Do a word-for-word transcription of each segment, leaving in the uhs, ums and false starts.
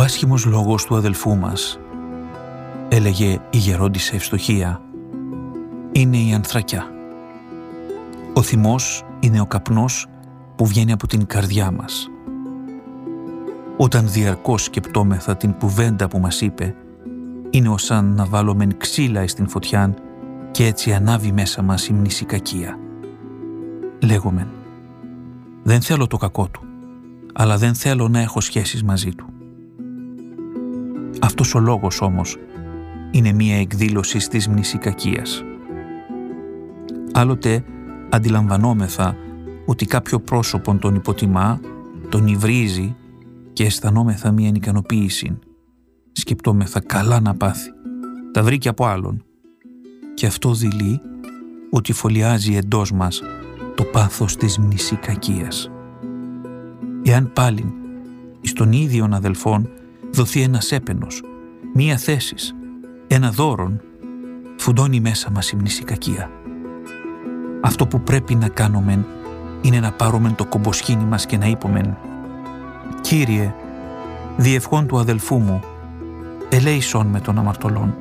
άσχημος λόγος του αδελφού μας, έλεγε η γερόντισσα Ευστοχία, είναι η ανθρακιά. Ο θυμός είναι ο καπνός που βγαίνει από την καρδιά μας. Όταν διαρκώς σκεπτόμεθα την κουβέντα που μας είπε, είναι ως αν να βάλομεν ξύλα στην φωτιά και έτσι ανάβει μέσα μας η μνησικακία. Λέγομεν, δεν θέλω το κακό του, αλλά δεν θέλω να έχω σχέσεις μαζί του. Αυτός ο λόγος όμως είναι μία εκδήλωση της μνησικακίας. Άλλοτε αντιλαμβανόμεθα ότι κάποιο πρόσωπον τον υποτιμά, τον υβρίζει και αισθανόμεθα μία ικανοποίηση. Σκεπτόμεθα καλά να πάθει, τα βρήκε από άλλον. Και αυτό δειλεί ότι φωλιάζει εντός μας το πάθος της μνησικακίας. Εάν πάλιν εις των ίδιων αδελφών δοθεί ένας έπαινος, μία θέσης, ένα δώρον, φουντώνει μέσα μας η μνησικακία. Αυτό που πρέπει να κάνομεν είναι να πάρομεν το κομποσχήνι μας και να είπομεν, «Κύριε, διευχών του αδελφού μου, ελέησον με τον αμαρτωλόν».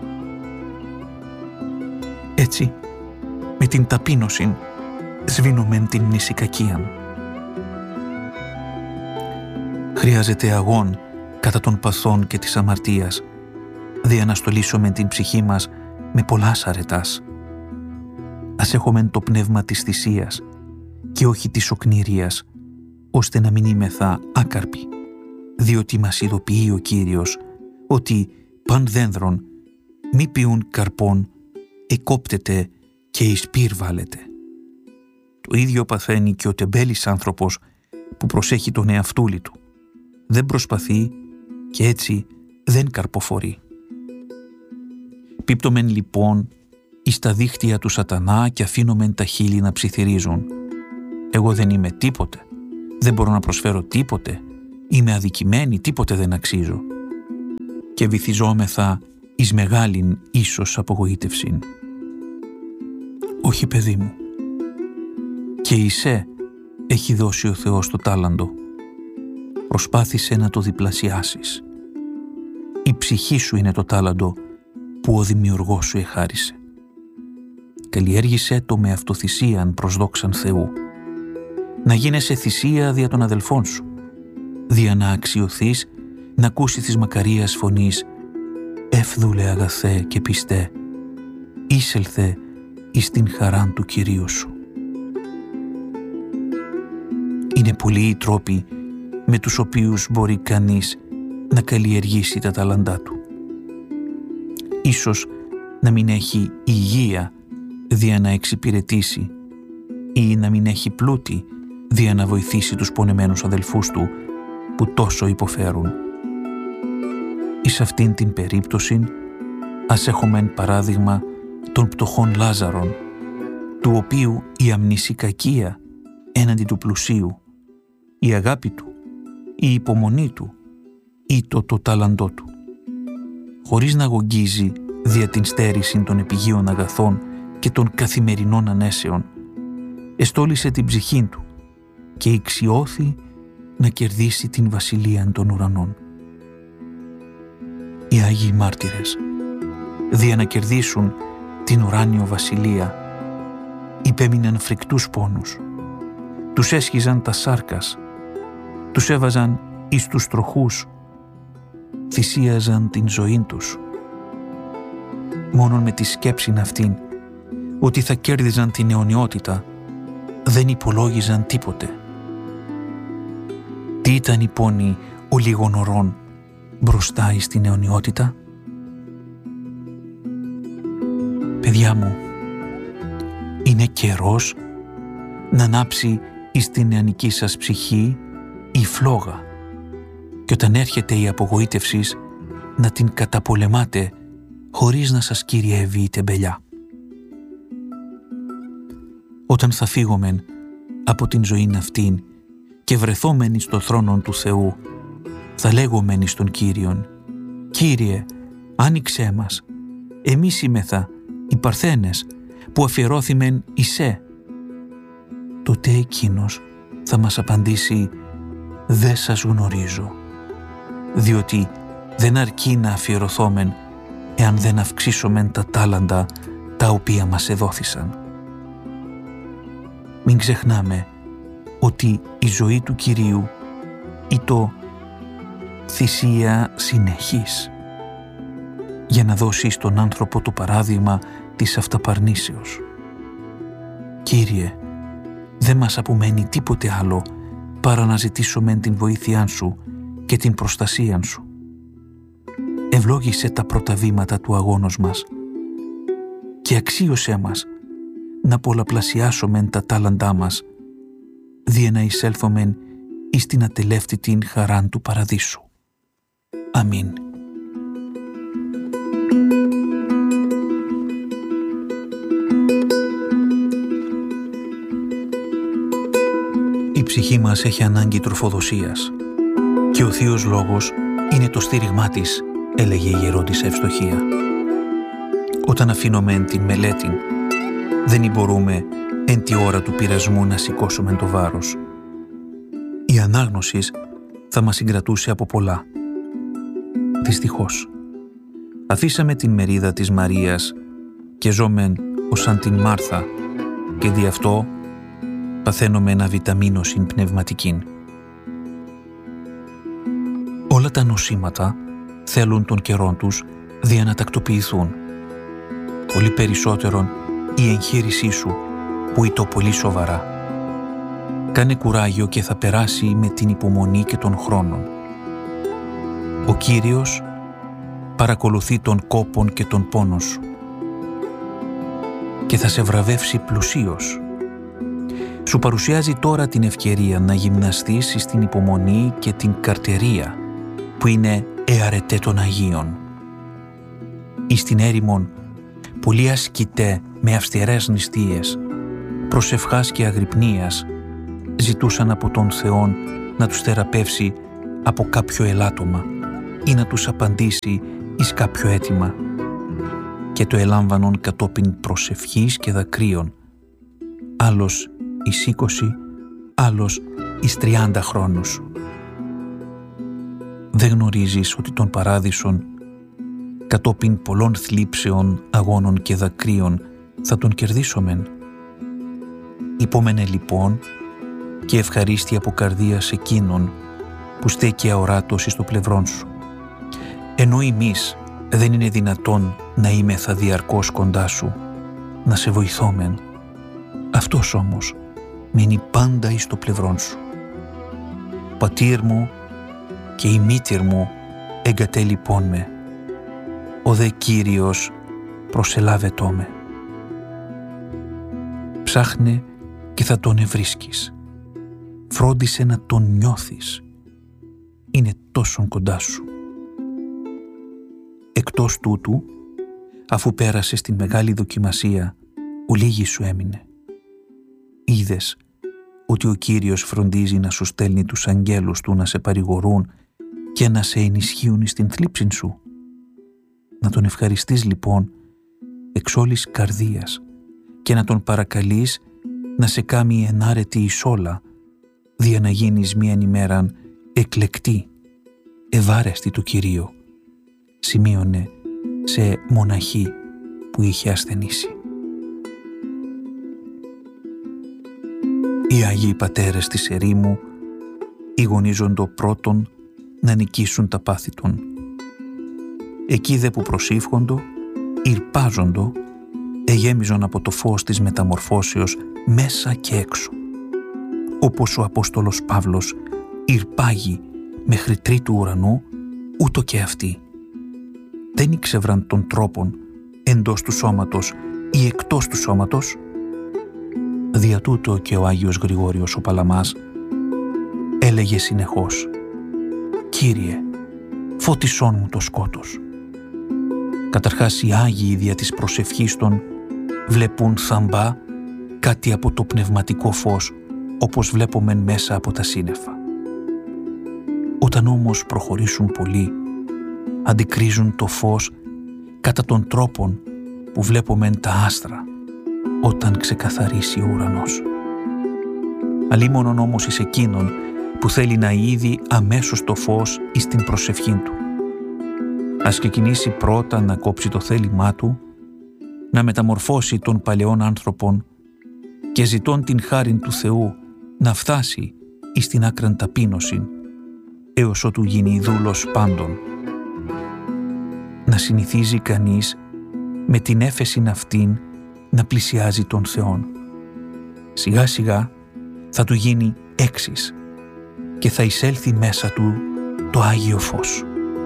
Έτσι, με την ταπείνωση σβήνομεν την μνησικακίαν. Χρειάζεται αγών κατά των παθών και της αμαρτίας, δι' να στολίσομεν την ψυχή μας με πολλάς αρετάς. Ας έχομεν το πνεύμα της θυσίας και όχι της οκνηρίας, ώστε να μην είμεθα άκαρποι, διότι μας ειδοποιεί ο Κύριος ότι παν δένδρον μη ποιούν καρπών, εκόπτεται και εις πυρ βάλετε. Το ίδιο παθαίνει και ο τεμπέλης άνθρωπος που προσέχει τον εαυτούλη του. Δεν προσπαθεί και έτσι δεν καρποφορεί. Πίπτομεν λοιπόν εις τα δίχτυα του σατανά και αφήνομεν τα χείλη να ψιθυρίζουν. Εγώ δεν είμαι τίποτε, δεν μπορώ να προσφέρω τίποτε, είμαι αδικημένη, τίποτε δεν αξίζω. Και βυθιζόμεθα εις μεγάλην ίσως απογοήτευσιν. Όχι, παιδί μου, και εισέ έχει δώσει ο Θεός το τάλαντο. Προσπάθησε να το διπλασιάσεις. Η ψυχή σου είναι το τάλαντο που ο Δημιουργός σου εχάρισε. Καλλιέργησέ το με αυτοθυσίαν προς δόξαν Θεού. Να γίνεσαι θυσία δια των αδελφών σου, δια να αξιωθείς να ακούσει της μακαρίας φωνής «Εύδουλε αγαθέ και πιστέ, είσελθε εις την χαράν του Κυρίου σου». Είναι πολλοί οι τρόποι με τους οποίους μπορεί κανείς να καλλιεργήσει τα ταλαντά του. Ίσως να μην έχει υγεία δια να εξυπηρετήσει ή να μην έχει πλούτη δια να βοηθήσει τους πονεμένους αδελφούς του που τόσο υποφέρουν. Εις αυτήν την περίπτωση ας έχομεν παράδειγμα των πτωχών Λάζαρων, του οποίου η αμνησικακία έναντι του πλουσίου, η αγάπη του, η υπομονή του ή το το τάλαντό του, χωρίς να αγωγγίζει δια την στέρηση των επιγείων αγαθών και των καθημερινών ανέσεων, εστόλισε την ψυχή του και ηξιώθη να κερδίσει την βασιλεία των ουρανών. Οι Άγιοι Μάρτυρες, δια να κερδίσουν την ουράνιο βασιλεία, υπέμειναν φρικτούς πόνους, τους έσχιζαν τα σάρκας, τους έβαζαν εις τους τροχούς, θυσίαζαν την ζωή τους. Μόνον με τη σκέψη αυτήν ότι θα κέρδιζαν την αιωνιότητα, δεν υπολόγιζαν τίποτε. Τι ήταν η πόνη ο λίγων ωρών μπροστά εις την αιωνιότητα? Παιδιά μου, είναι καιρός να ανάψει εις την νεανική σας ψυχή η φλόγα και όταν έρχεται η απογοήτευση να την καταπολεμάτε χωρίς να σας κυριεύει η τεμπελιά. Όταν θα φύγομεν από την ζωήν αυτήν και βρεθόμεν στο θρόνο του Θεού, θα λέγομεν εις τον Κύριον, «Κύριε, άνοιξέ μας, εμείς είμεθα οι παρθένες που αφιερώθημεν εισέ». Τότε εκείνος θα μας απαντήσει, «Δεν σας γνωρίζω, διότι δεν αρκεί να αφιερωθόμεν εάν δεν αυξήσομεν τα τάλαντα τα οποία μας εδόθησαν. Μην ξεχνάμε ότι η ζωή του Κυρίου ήτο θυσία συνεχής για να δώσει στον άνθρωπο το παράδειγμα της αυταπαρνήσεως. Κύριε, δεν μας απομένει τίποτε άλλο παρά να ζητήσουμε την βοήθειά Σου και την προστασία Σου. Ευλόγησε τα πρώτα βήματα του αγώνος μας και αξίωσέ μας να πολλαπλασιάσομεν τα τάλαντά μας, δια να εισέλθομεν εις την ατελεύτητη χαράν του παραδείσου. Αμήν. Η ψυχή μας έχει ανάγκη τροφοδοσίας και ο Θείος Λόγος είναι το στήριγμά της, έλεγε η Γερόντισσα Ευστοχία. Όταν αφήνομεν την μελέτη, δεν μπορούμε εν τη ώρα του πειρασμού να σηκώσουμε το βάρος. Η ανάγνωση θα μας συγκρατούσε από πολλά. Δυστυχώς, αφήσαμε την μερίδα της Μαρίας και ζώμεν ως σαν την Μάρθα και δι' αυτό παθαίνομεν αβιταμίνωσιν πνευματικήν. Όλα τα νοσήματα θέλουν τον καιρόν τους δια να τακτοποιηθούν. Πολύ περισσότερον η εγχείρησή σου που ήτο πολύ σοβαρά. Κάνε κουράγιο και θα περάσει με την υπομονή και των χρόνων. Ο Κύριος παρακολουθεί τον κόπον και τον πόνο σου και θα σε βραβεύσει πλουσίως. Σου παρουσιάζει τώρα την ευκαιρία να γυμναστείς στην υπομονή και την καρτερία που είναι εαρετέ των Αγίων. Εις την έρημον πολλοί ασκητέ με αυστηρές νηστείες, προσευχάς και αγρυπνίας ζητούσαν από τον Θεόν να τους θεραπεύσει από κάποιο ελάττωμα ή να τους απαντήσει εις κάποιο αίτημα και το ελάμβανον κατόπιν προσευχής και δακρύων, άλλος εις είκοσι, άλλος εις τριάντα χρόνους. Δεν γνωρίζεις ότι τον παράδεισον κατόπιν πολλών θλίψεων, αγώνων και δακρύων θα τον κερδίσομεν. Υπόμενε λοιπόν και ευχαρίστη από καρδίας εκείνον που στέκει αοράτος εις το πλευρόν σου. Ενώ εμείς δεν είναι δυνατόν να είμεθα διαρκώς κοντά σου, να σε βοηθόμεν. Αυτός όμως μένει πάντα εις το πλευρόν σου. Ο πατήρ μου και η μήτηρ μου εγκατέλειπών με. Ο δε Κύριος προσελάβετό με. Ψάχνε και θα τον ευρίσκεις. Φρόντισε να τον νιώθεις. Είναι τόσο κοντά σου. Εκτός τούτου, αφού πέρασες την μεγάλη δοκιμασία, ο λίγη σου έμεινε. Είδες ότι ο Κύριος φροντίζει να σου στέλνει τους αγγέλους του να σε παρηγορούν και να σε ενισχύουν στην θλίψη σου. Να τον ευχαριστείς λοιπόν εξ όλης καρδίας και να τον παρακαλείς να σε κάμει ενάρετη εις όλα, δια να γίνεις μίαν ημέραν εκλεκτή, ευάρεστη του Κυρίου, σημείωνε σε μοναχή που είχε ασθενήσει. Οι Άγιοι Πατέρες της ερήμου ηγονίζοντο πρώτον να νικήσουν τα πάθη των. Εκεί δε που προσήφχοντο, ηρπάζοντο, εγέμιζον από το φως της μεταμορφώσεως μέσα και έξω. Όπως ο Απόστολος Παύλος ηρπάγει μέχρι τρίτου ουρανού, ούτω και αυτοί. Δεν ήξευραν τον τρόπον εντός του σώματος ή εκτός του σώματος. Δια τούτο και ο Άγιος Γρηγόριος ο Παλαμάς έλεγε συνεχώς «Κύριε, φώτισόν μου το σκότος». Καταρχάς οι Άγιοι δια της προσευχής των βλέπουν θαμπά κάτι από το πνευματικό φως, όπως βλέπομεν μέσα από τα σύννεφα. Όταν όμως προχωρήσουν πολύ, αντικρίζουν το φως κατά τον τρόπον που βλέπομεν τα άστρα όταν ξεκαθαρίσει ο ουρανός. Αλίμονον όμως εις εκείνον που θέλει να είδει αμέσως το φως εις την προσευχή του. Ας ξεκινήσει πρώτα να κόψει το θέλημά του, να μεταμορφώσει τον παλαιόν άνθρωπον και ζητών την χάριν του Θεού να φτάσει εις την άκραν ταπείνωση, έως ότου γίνει δούλος πάντων. Να συνηθίζει κανείς με την έφεσιν αυτήν να πλησιάζει τον Θεόν. Σιγά σιγά θα του γίνει έξις και θα εισέλθει μέσα του το Άγιο Φως.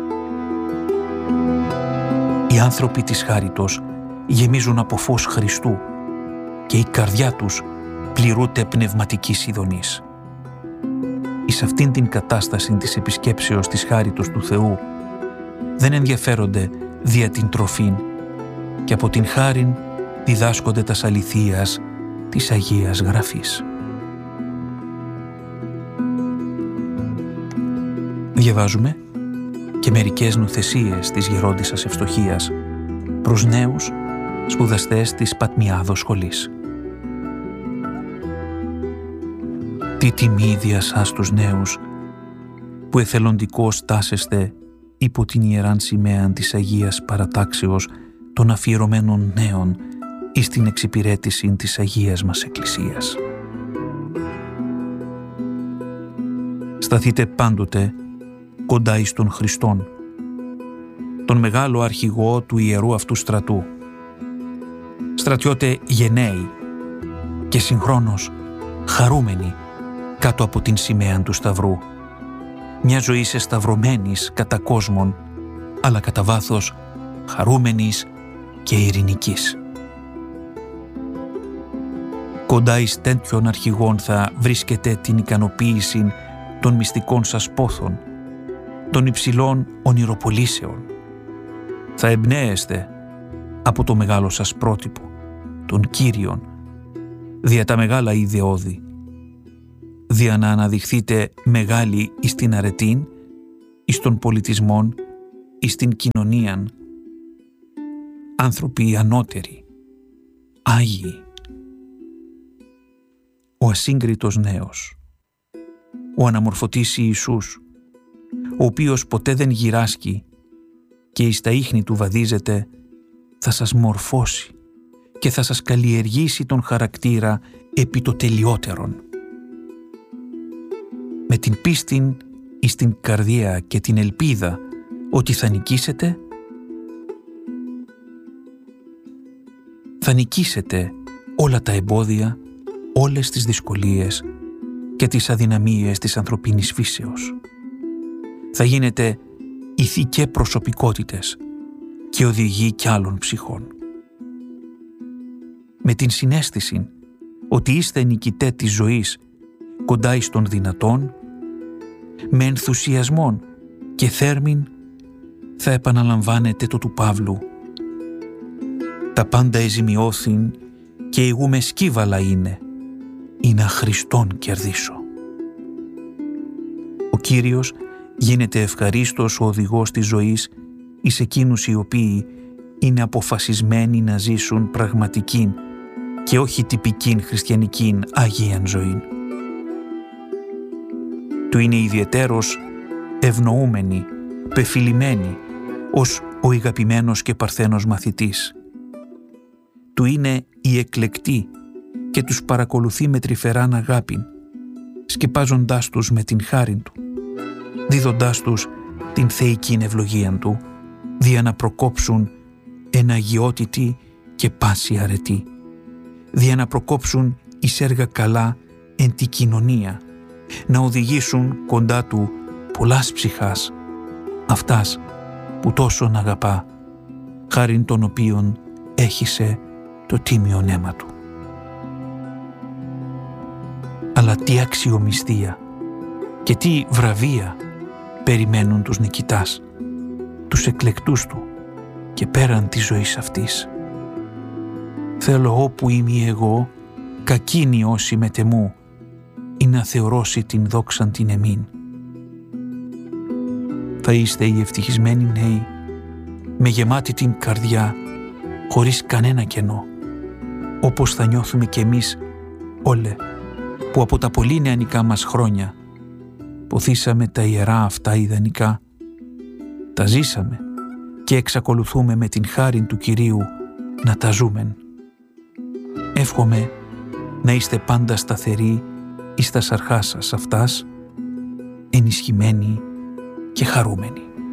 Οι άνθρωποι της χάριτος γεμίζουν από φως Χριστού και η καρδιά τους πληρούται πνευματικής ειδονής. Εις αυτήν την κατάσταση της επισκέψεως της χάριτος του Θεού δεν ενδιαφέρονται δια την τροφήν και από την χάριν διδάσκονται τας αληθείας της Αγίας Γραφής. Διαβάζουμε και μερικές νοθεσίες της γερόντισσας Ευστοχίας προς νέους σπουδαστές της Πατμιάδος Σχολής. Τι τιμή δια σας τους νέους που εθελοντικώς τάσεστε υπό την ιεράν σημαίαν της Αγίας Παρατάξεως των αφιερωμένων νέων εις την εξυπηρέτηση της Αγίας μας Εκκλησίας. Σταθείτε πάντοτε κοντά εις τον Χριστόν, τον μεγάλο αρχηγό του ιερού αυτού στρατού. Στρατιώτε γενναίοι και συγχρόνως χαρούμενοι κάτω από την σημαία του Σταυρού. Μια ζωή σε σταυρωμένης κατά κόσμον, αλλά κατά βάθος χαρούμενης και ειρηνικής. Κοντά εις τέτοιων αρχηγών θα βρίσκετε την ικανοποίηση των μυστικών σας πόθων, των υψηλών ονειροπολίσεων. Θα εμπνέεστε από το μεγάλο σας πρότυπο, των Κύριων, δια τα μεγάλα ιδεώδη, δια να αναδειχθείτε μεγάλοι εις την αρετήν, εις των πολιτισμών, εις την κοινωνίαν, άνθρωποι ανώτεροι, Άγιοι. Ο ασύγκριτος νέος, ο αναμορφωτής Ιησούς, ο οποίος ποτέ δεν γυράσκει και εις τα ίχνη του βαδίζεται, θα σας μορφώσει και θα σας καλλιεργήσει τον χαρακτήρα επί το τελειότερον. Με την πίστην εις την καρδία και την ελπίδα ότι θα νικήσετε, θα νικήσετε όλα τα εμπόδια, όλες τις δυσκολίες και τις αδυναμίες της ανθρωπίνης φύσεως. Θα γίνετε ηθικές προσωπικότητες και οδηγοί κι άλλων ψυχών. Με την συναίσθηση ότι είστε νικητέ της ζωής κοντά εις των δυνατών, με ενθουσιασμόν και θέρμην θα επαναλαμβάνετε το του Παύλου. Τα πάντα εζημιώθην και εγώ με σκύβαλα είναι, ή να Χριστόν κερδίσω. Ο Κύριος γίνεται ευχαρίστως ο οδηγός της ζωής εις εκείνους οι οποίοι είναι αποφασισμένοι να ζήσουν πραγματικήν και όχι τυπικήν χριστιανικήν Αγίαν ζωήν. Του είναι ιδιαιτέρως ευνοούμενοι, πεφιλημένοι ως ο ηγαπημένος και παρθένος μαθητής. Του είναι οι εκλεκτοί και τους παρακολουθεί με τρυφεράν αγάπην, σκεπάζοντάς τους με την χάριν του, δίδοντάς τους την θεϊκήν ευλογίαν του, δια να προκόψουν εν αγιότητη και πάση αρετή, δια να προκόψουν εις έργα καλά εν τη κοινωνία, να οδηγήσουν κοντά του πολλάς ψυχάς, αυτάς που τόσον αγαπά, χάριν των οποίων έχισε το τίμιον αίμα του. Αλλά τι αξιομιστία και τι βραβεία περιμένουν τους νικητάς, τους εκλεκτούς του και πέραν της ζωής αυτής. Θέλω όπου είμαι εγώ, κακίνη όσοι μετεμού, ή να θεωρώσει την δόξαν την εμήν. Θα είστε οι ευτυχισμένοι νέοι, με γεμάτη την καρδιά, χωρίς κανένα κενό, όπως θα νιώθουμε κι εμείς όλε, που από τα πολύ νεανικά μας χρόνια ποθήσαμε τα ιερά αυτά ιδανικά. Τα ζήσαμε και εξακολουθούμε με την χάριν του Κυρίου να τα ζούμεν. Εύχομαι να είστε πάντα σταθεροί εις τας αρχάς σας αυτάς, ενισχυμένοι και χαρούμενοι.